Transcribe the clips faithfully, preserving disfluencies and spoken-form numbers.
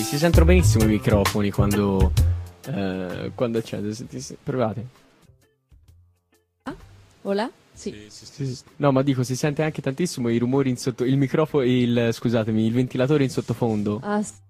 Si sentono benissimo i microfoni quando, eh, quando accende. Senti, se- provate. Ah, hola? Sì. Sì, sì, sì. No, ma dico, si sente anche tantissimo i rumori in sotto, il microfono, il, scusatemi, il ventilatore in sottofondo. Ah, s-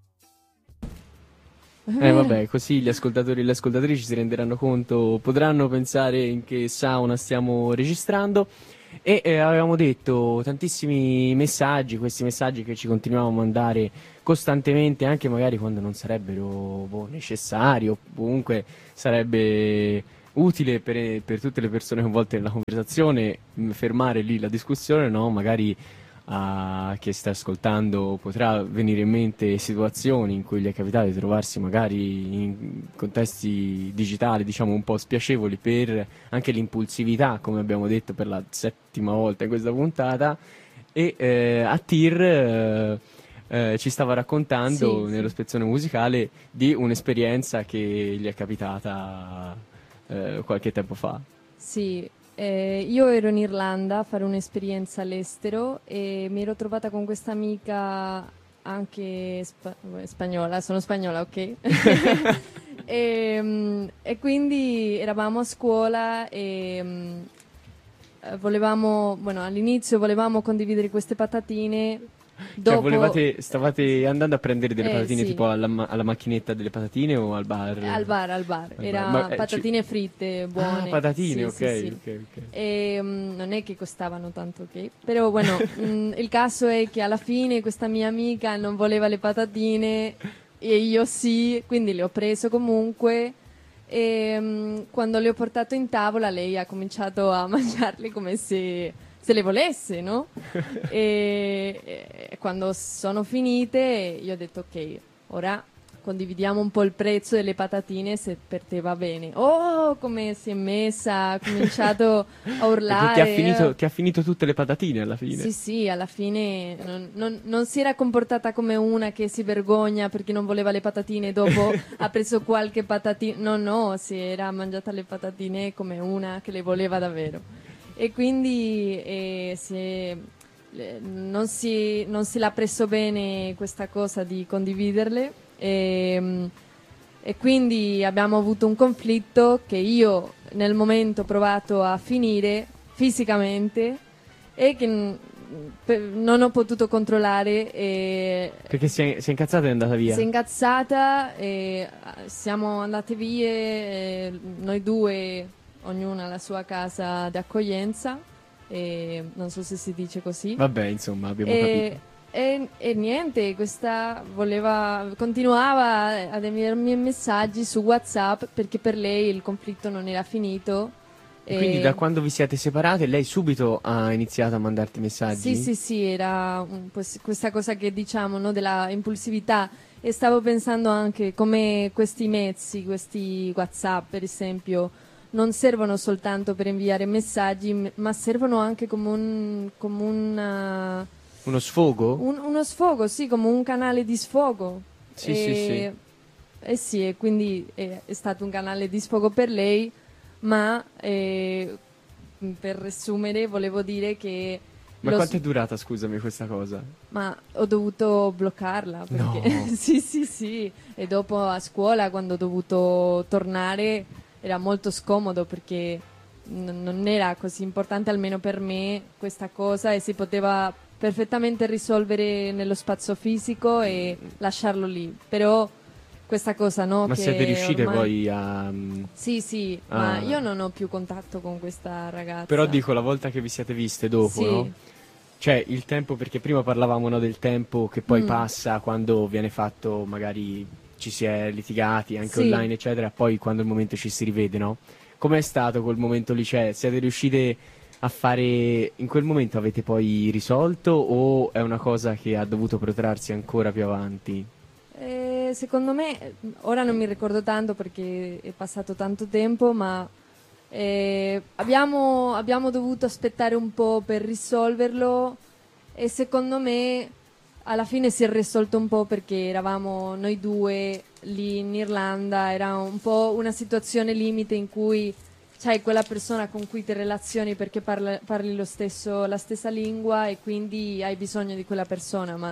è Eh vero. vabbè, così gli ascoltatori e le ascoltatrici si renderanno conto, potranno pensare in che sauna stiamo registrando. E eh, avevamo detto tantissimi messaggi, questi messaggi che ci continuiamo a mandare costantemente, anche magari quando non sarebbero boh, necessari o comunque sarebbe utile per, per tutte le persone coinvolte nella conversazione mh, fermare lì la discussione, no? Magari a chi sta ascoltando potrà venire in mente situazioni in cui gli è capitato di trovarsi magari in contesti digitali, diciamo, un po' spiacevoli per anche l'impulsività, come abbiamo detto per la settima volta in questa puntata. E eh, a Tir eh, eh, ci stava Sì, raccontando nello sì. spezzone musicale di un'esperienza che gli è capitata eh, qualche tempo fa. Sì, eh, io ero in Irlanda a fare un'esperienza all'estero e mi ero trovata con questa amica anche spa- spagnola, sono spagnola, ok? e, mm, e quindi eravamo a scuola e mm, eh, volevamo, bueno, all'inizio volevamo condividere queste patatine, Cioè, dopo... volevate, stavate andando a prendere delle Eh patatine sì, tipo alla, ma- alla macchinetta delle patatine o al bar? al bar, al bar, Al bar. Ma, era eh, ci- patatine fritte, Ah, buone, patatine, sì, sì, ok, sì. ok, ok. E, mm, non è che costavano tanto, ok? Però bueno, mm, il caso è che alla fine questa mia amica non voleva le patatine e io sì, quindi le ho preso comunque. E mm, quando le ho portato in tavola lei ha cominciato a mangiarle come se, se le volesse, no? E, e quando sono finite io ho detto ok, ora condividiamo un po' il prezzo delle patatine se per te va bene. Oh, come si è messa, ha cominciato a Perché ti ha urlare. finito, eh. ti ha finito tutte le patatine alla Sì, fine. sì, alla fine non, non- non si era comportata come una che si vergogna perché non voleva le patatine e dopo ha preso qualche patatina. No, no, si era mangiata le patatine come una che le voleva davvero. E quindi eh, si è- le- non si, non se l'ha preso bene questa cosa di condividerle. E, e quindi abbiamo avuto un conflitto che io nel momento ho provato a finire fisicamente e che n- pe- non ho potuto controllare e Perché si è, si è incazzata e è andata si è via. incazzata e eh, siamo andate via e noi due, ognuna alla sua casa di accoglienza e non so se si dice così Vabbè, insomma, abbiamo capito. e, e- e niente, questa voleva, continuava ad inviarmi messaggi su WhatsApp perché per lei il conflitto non era finito. E quindi da E quando vi siete separate, lei subito ha iniziato a mandarti sì, messaggi? sì, sì, era un po' s- questa cosa che diciamo, no, della impulsività. E stavo pensando anche come questi mezzi, questi WhatsApp, per esempio, non servono soltanto per inviare messaggi, m- ma servono anche come un, come una Uno sfogo? Un- uno sfogo, sì, come un canale di sfogo. Sì, sì, sì. E, e sì, e quindi è, è stato un canale di sfogo per lei, ma eh, per riassumere volevo dire che Ma lo s- quanto è durata, scusami, questa cosa? ma ho dovuto bloccarla perché No. sì, sì, sì, e dopo a scuola quando ho dovuto tornare era molto scomodo perché n- non era così importante almeno per me questa cosa e si poteva perfettamente risolvere nello spazio fisico e lasciarlo lì. Però questa cosa, no, Ma siete che riuscite ormai poi a... mm, sì, sì, ma a- io non ho più contatto con questa Però ragazza. dico, la volta che vi siete viste dopo, no? Sì. Cioè, il tempo, perché prima parlavamo, no, del tempo che poi Mm, passa quando viene fatto, magari ci si è litigati anche sì. online, eccetera, poi quando il momento ci si rivede, no? Com'è stato quel momento lì? Cioè, siete riuscite a fare... In quel momento avete poi risolto o è una cosa che ha dovuto protrarsi ancora più avanti? Eh, secondo me, eh, ora non mi ricordo tanto perché è passato tanto tempo, ma eh, abbiamo, abbiamo dovuto aspettare un po' per risolverlo e secondo me alla fine si è risolto un po' perché eravamo noi due lì in Irlanda, era un po' una situazione limite in cui c'hai quella persona con cui ti relazioni perché parla- parli lo stesso, la stessa lingua e quindi hai bisogno di quella persona, ma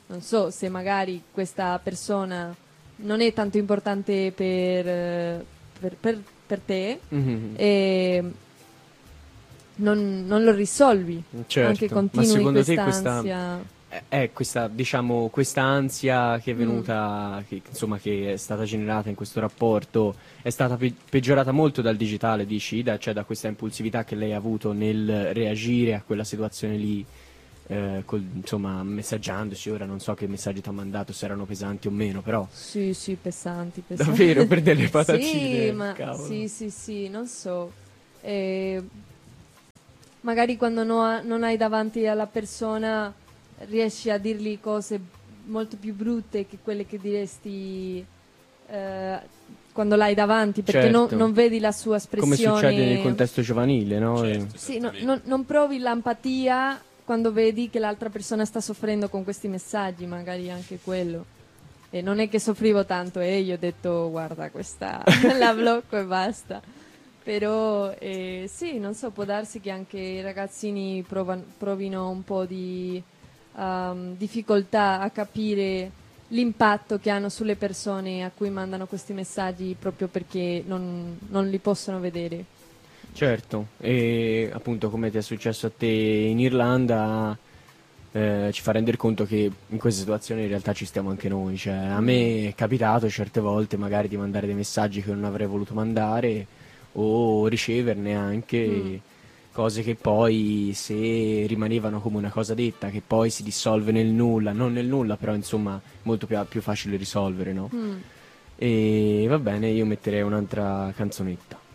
non so se magari questa persona non è tanto importante per, eh, per, per, per te, Mhm. e non, non lo risolvi, Certo. anche Ma continui secondo te quest'ansia. questa è è questa, diciamo, questa ansia che è venuta, che, insomma, che è stata generata in questo rapporto, è stata pe- peggiorata molto dal digitale, dici, da, cioè da questa impulsività che lei ha avuto nel reagire a quella situazione lì, eh, col- insomma, messaggiandoci. Ora non so che messaggi ti ha mandato, se erano pesanti o meno, però Sì, sì, pesanti, pesanti. davvero per delle Sì, patatine, ma cavolo. sì, sì, sì, non so. Eh, magari quando no- non hai davanti alla persona riesci a dirgli cose molto più brutte che quelle che diresti eh, quando l'hai davanti, perché non, Certo. non vedi la sua Come succede nel espressione. contesto giovanile, no? Certo, Sì, no- esattamente. non, non provi l'empatia quando vedi che l'altra persona sta soffrendo con questi messaggi, magari anche quello. E non è che soffrivo tanto, e io ho detto guarda questa la blocco e basta. Però eh, sì, non so, può darsi che anche i ragazzini provan- provino un po' di um, difficoltà a capire l'impatto che hanno sulle persone a cui mandano questi messaggi proprio perché non, non li possono vedere. Certo, e appunto come ti è successo a te in Irlanda, eh, ci fa rendere conto che in queste situazioni in realtà ci stiamo anche noi. Cioè, a me è capitato certe volte magari di mandare dei messaggi che non avrei voluto mandare o riceverne anche, Mm. cose che poi, se rimanevano come una cosa detta, che poi si dissolve nel nulla, non nel nulla, però insomma molto più, più facile risolvere, no? Mm. E va bene, io metterei un'altra canzonetta.